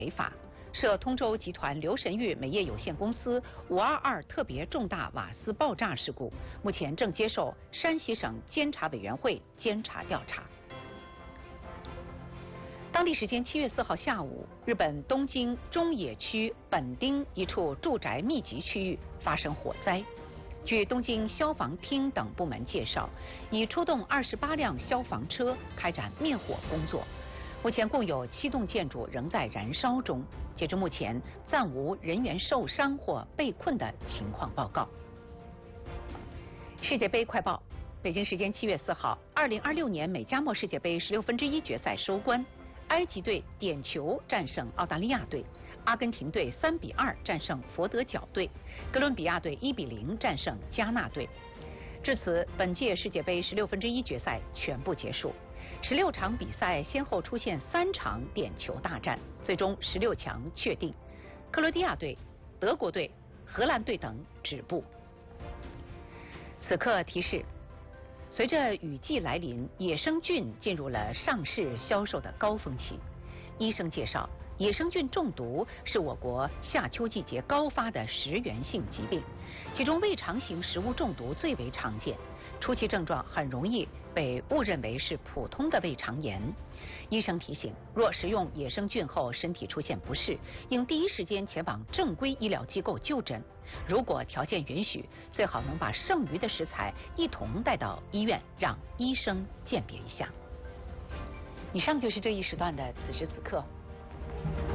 违法，涉通州集团刘神玉煤业有限公司522特别重大瓦斯爆炸事故，目前正接受山西省监察委员会监察调查。当地时间7月4号下午，日本东京中野区本町一处住宅密集区域发生火灾。据东京消防厅等部门介绍，已出动28辆消防车开展灭火工作。目前共有7栋建筑仍在燃烧中，截至目前暂无人员受伤或被困的情况报告。世界杯快报：北京时间7月4号，2026年美加墨世界杯16分之一决赛收官。埃及队点球战胜澳大利亚队，阿根廷队3比2战胜佛得角队，哥伦比亚队1比0战胜加纳队。至此，本届世界杯16分之一决赛全部结束，16场比赛先后出现3场点球大战，最终16强确定，克罗地亚队、德国队、荷兰队等止步。此刻提示。随着雨季来临，野生菌进入了上市销售的高峰期。医生介绍，野生菌中毒是我国夏秋季节高发的食源性疾病，其中胃肠型食物中毒最为常见，初期症状很容易被误认为是普通的胃肠炎。医生提醒，若食用野生菌后身体出现不适，应第一时间前往正规医疗机构就诊。如果条件允许，最好能把剩余的食材一同带到医院，让医生鉴别一下。以上就是这一时段的此时此刻。